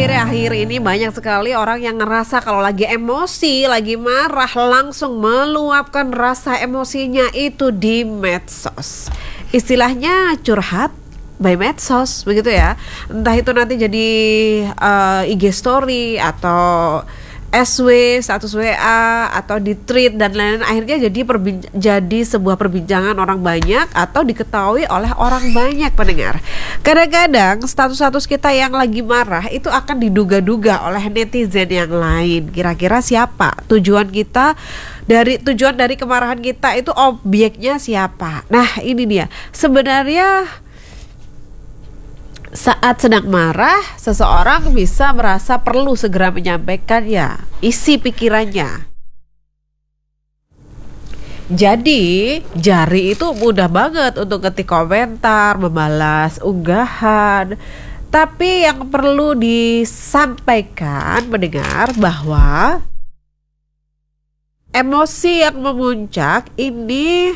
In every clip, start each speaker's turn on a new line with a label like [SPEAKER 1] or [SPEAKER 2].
[SPEAKER 1] Akhir-akhir ini banyak sekali orang yang ngerasa kalau lagi emosi, lagi marah, langsung meluapkan rasa emosinya itu di medsos. Istilahnya curhat by medsos, begitu ya. Entah itu nanti jadi IG story atau SW, status WA atau di tweet dan lain-lain, akhirnya jadi sebuah perbincangan orang banyak atau diketahui oleh orang banyak pendengar. Kadang-kadang status-status kita yang lagi marah itu akan diduga-duga oleh netizen yang lain. Kira-kira siapa? Tujuan dari kemarahan kita itu objeknya siapa? Nah, ini dia. Sebenarnya saat sedang marah, seseorang bisa merasa perlu segera menyampaikan isi pikirannya. Jadi, jari itu mudah banget untuk ketik komentar, membalas unggahan. Tapi yang perlu disampaikan mendengar bahwa emosi yang memuncak ini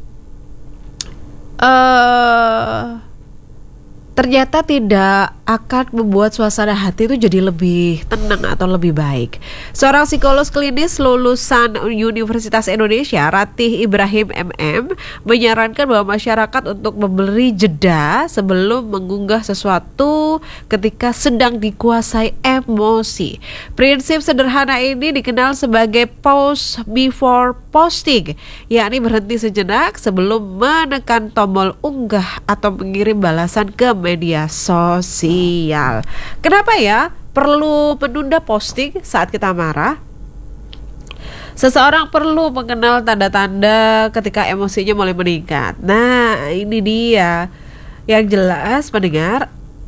[SPEAKER 1] ternyata tidak akan membuat suasana hati itu jadi lebih tenang atau lebih baik. Seorang psikolog klinis lulusan Universitas Indonesia, Ratih Ibrahim MM, menyarankan bahwa masyarakat untuk memberi jeda sebelum mengunggah sesuatu ketika sedang dikuasai emosi. Prinsip sederhana ini dikenal sebagai pause before posting, yakni berhenti sejenak sebelum menekan tombol unggah atau mengirim balasan ke media sosial. Kenapa ya perlu menunda posting saat kita marah? Seseorang perlu mengenal tanda-tanda ketika emosinya mulai meningkat. Nah, ini dia. Yang jelas pendengar,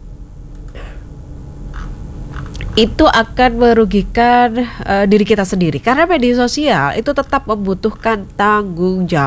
[SPEAKER 1] itu akan merugikan diri kita sendiri, karena media sosial itu tetap membutuhkan tanggung jawab.